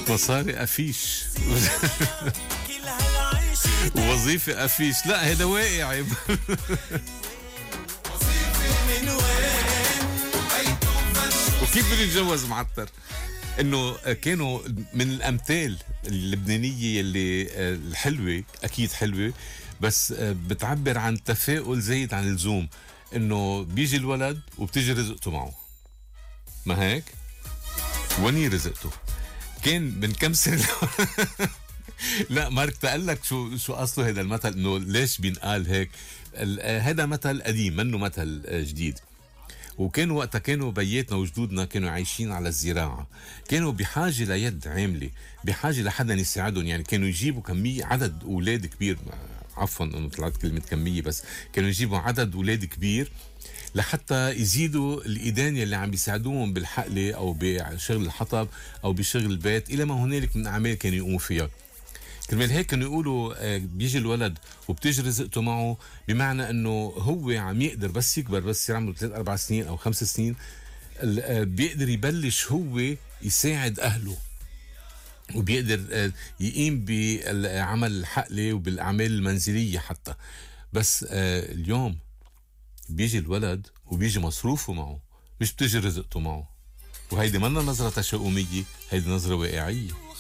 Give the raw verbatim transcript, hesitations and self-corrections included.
مصاري أفيش وظيفة أفيش، لا هذا واقع. وكيف بده يتجوز معطر؟ انه كانوا من الامثال اللبنانيه اللي الحلوه، اكيد حلوه، بس بتعبر عن تفاؤل زايد عن اللزوم، انه بيجي الولد وبتيجي رزقته معه. ما هيك؟ وني رزقته كان من كم سنه. لا مارك تقول لك شو شو اصله هذا المثل، انه ليش بينقال هيك. هذا مثل قديم منه مثل جديد. وكانوا وقتها كانوا بياتنا وجدودنا كانوا عايشين على الزراعة، كانوا بحاجة ليد عاملة، بحاجة لحدا يساعدهم. يعني كانوا يجيبوا كمية عدد أولاد كبير، عفوا أنه طلعت كلمة كمية، بس كانوا يجيبوا عدد أولاد كبير لحتى يزيدوا الإيدان اللي عم بيساعدوهم بالحقلة أو بشغل الحطب أو بشغل البيت، إلى ما هنالك من أعمال كانوا يقوموا فيها. كرمال هيك كانوا يقولوا بيجي الولد وبتجي رزقته معه، بمعنى انه هو عم يقدر بس يكبر، بس يصير عمره ثلاث اربع سنين او خمس سنين، بيقدر يبلش هو يساعد اهله، وبيقدر يقيم بعمل الحقله وبالاعمال المنزليه حتى. بس اليوم بيجي الولد وبيجي مصروفه معه، مش بتجي رزقته معه. وهيدي منا نظره تشاؤميه، هيدي نظره واقعيه.